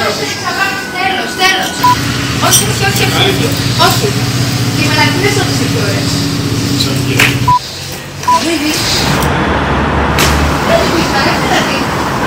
Τέλος, τέλος. Όχι, όχι, όχι, όχι. Όχι. Και οι μελαγχολίες όντως είναι πιο ωραίες. Δεν δεις. Δεν δεις,